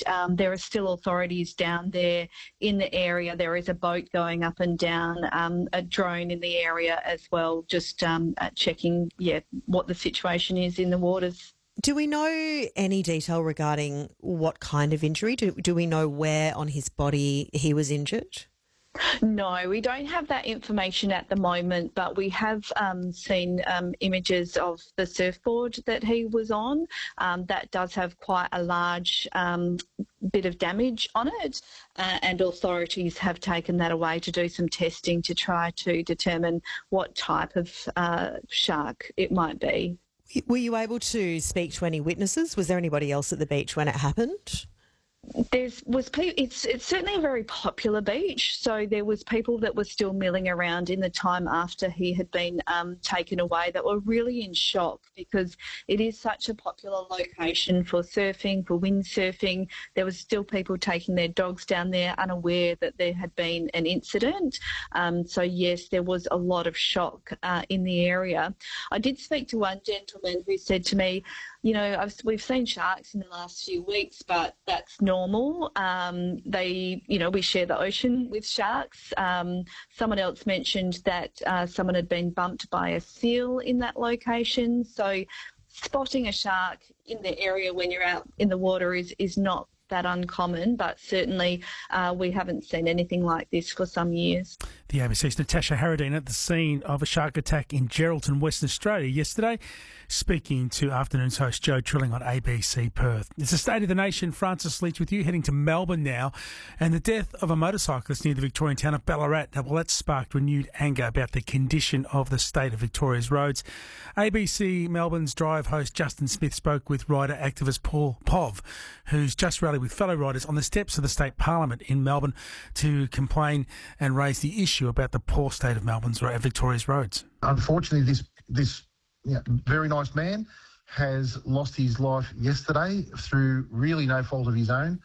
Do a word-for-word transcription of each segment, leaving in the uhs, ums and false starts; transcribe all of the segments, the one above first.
um, there are still authorities down there in the area. There is a boat going up and down, um, a drone in the area as well, just um, uh, checking yeah, what the situation is in the waters. Do we know any detail regarding what kind of injury? Do, do we know where on his body he was injured? No, we don't have that information at the moment, but we have um, seen um, images of the surfboard that he was on. Um, that does have quite a large um, bit of damage on it, uh, and authorities have taken that away to do some testing to try to determine what type of uh, shark it might be. Were you able to speak to any witnesses? Was there anybody else at the beach when it happened? There's was pe- it's it's certainly a very popular beach, so there was people that were still milling around in the time after he had been um, taken away that were really in shock, because it is such a popular location for surfing, for windsurfing. There was still people taking their dogs down there, unaware that there had been an incident. Um, so yes, there was a lot of shock uh, in the area. I did speak to one gentleman who said to me, you know, I've, we've seen sharks in the last few weeks, but that's normal. Um, they, you know, we share the ocean with sharks. Um, someone else mentioned that uh, someone had been bumped by a seal in that location. So spotting a shark in the area when you're out in the water is, is not that uncommon, but certainly uh, we haven't seen anything like this for some years. The A B C's Natasha Harradine at the scene of a shark attack in Geraldton, Western Australia yesterday, speaking to Afternoon's host Joe Trilling on A B C Perth. It's the State of the Nation. Francis Leach with you, heading to Melbourne now. And the death of a motorcyclist near the Victorian town of Ballarat, well, that sparked renewed anger about the condition of the state of Victoria's roads. A B C Melbourne's Drive host Justin Smith spoke with rider activist Paul Pov, who's just rallied with fellow riders on the steps of the State Parliament in Melbourne to complain and raise the issue about the poor state of Melbourne's Victoria's roads. Unfortunately, this this you know, very nice man has lost his life yesterday through really no fault of his own.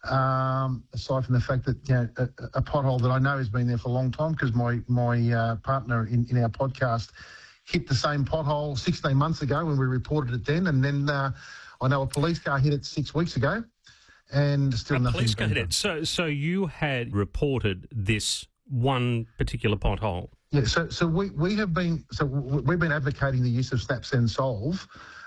Um, aside from the fact that you know, a, a pothole that I know has been there for a long time, because my my uh, partner in, in our podcast hit the same pothole sixteen months ago when we reported it then, and then uh, I know a police car hit it six weeks ago, and still a nothing. Police car hit it. So, so you had reported this one particular pothole. Yeah. So, so we, we have been so we've been advocating the use of Snap Send Solve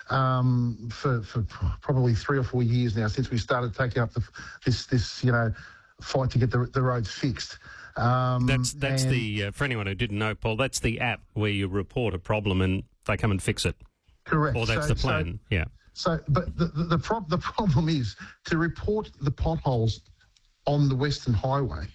um, for for probably three or four years now, since we started taking up the, this this you know fight to get the the roads fixed. Um, that's that's and, the uh, for anyone who didn't know, Paul. That's the app where you report a problem and they come and fix it. Correct. Or that's so, the plan. So, yeah. So, but the the the, prob- the problem is to report the potholes on the Western Highway.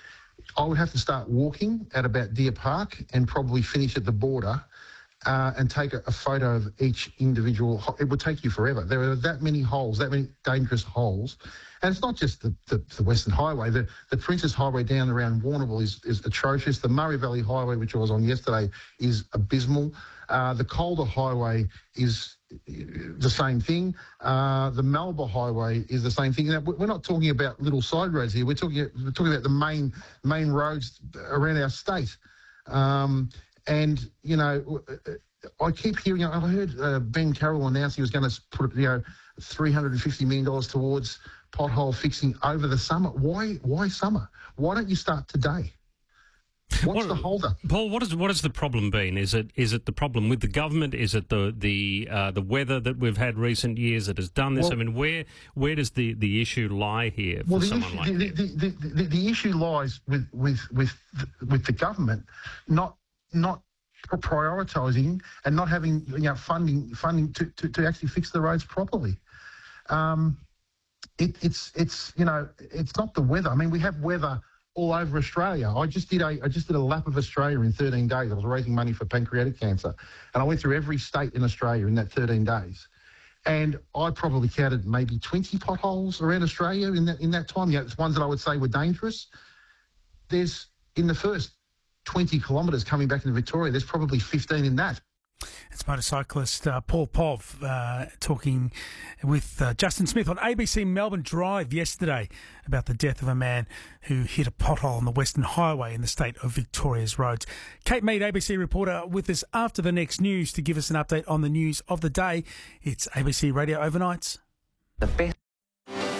I would have to start walking at about Deer Park and probably finish at the border uh, and take a, a photo of each individual. Ho- it would take you forever. There are that many holes, that many dangerous holes. And it's not just the, the, the Western Highway. The, the Princess Highway down around Warrnambool is, is atrocious. The Murray Valley Highway, which I was on yesterday, is abysmal. Uh, the Calder Highway is the same thing. Uh, the Melba Highway is the same thing. Now, we're not talking about little side roads here. We're talking we're talking about the main main roads around our state. Um, and you know, I keep hearing. I heard uh, Ben Carroll announce he was going to put you know three hundred fifty million dollars towards pothole fixing over the summer. Why? Why summer? Why don't you start today? What's what, the holdup, Paul? What is what has the problem been? Is it is it the problem with the government? Is it the the uh, the weather that we've had recent years that has done this? Well, I mean, where where does the, the issue lie here for well, the someone issue, like the, you? the, the, the, the issue lies with with with with the government not not prioritising and not having you know funding funding to, to, to actually fix the roads properly. Um, it, it's it's you know it's not the weather. I mean, we have weather all over Australia. I just did a I just did a lap of Australia in thirteen days. I was raising money for pancreatic cancer, and I went through every state in Australia in that thirteen days. And I probably counted maybe twenty potholes around Australia in that in that time. You know, it's ones that I would say were dangerous. There's in the first twenty kilometres coming back into Victoria, there's probably fifteen in that. It's motorcyclist uh, Paul Pov uh, talking with uh, Justin Smith on A B C Melbourne Drive yesterday about the death of a man who hit a pothole on the Western Highway in the state of Victoria's roads. Kate Mead, A B C reporter, with us after the next news to give us an update on the news of the day. It's A B C Radio Overnights. The best